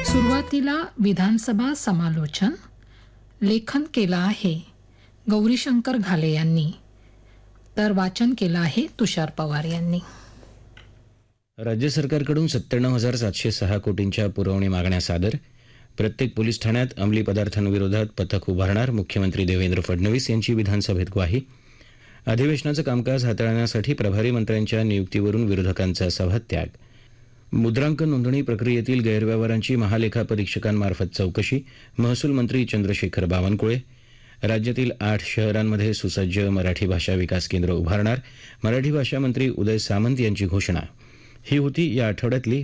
सुरुवातीला विधानसभा समालोचन लेखन केलं आहे गौरीशंकर घाले यांनी, तर वाचन केलं आहे तुषार पवार यांनी. राज्य सरकारकडून 97,706 कोटींच्या पुरवणी मागण्या सादर. प्रत्येक पोलीस ठाण्यात अंमली पदार्थांविरोधात पथक उभारणार. मुख्यमंत्री देवेंद्र फडणवीस यांची विधानसभेत ग्वाही. अधिवेशनाचं कामकाज हाताळण्यासाठी प्रभारी मंत्र्यांच्या नियुक्तीवरून विरोधकांचा सभात्याग. मुद्रांक नोंदणी प्रक्रियेतील गैरव्यवहारांची महालेखा परीक्षकांमार्फत चौकशी. महसूल मंत्री चंद्रशेखर बावनकुळे. राज्यातील 8 शहरांमध्ये सुसज्ज मराठी भाषा विकास केंद्र उभारणार. मराठी भाषा मंत्री उदय सामंत यांची घोषणा. ही होती या आठवड्यातली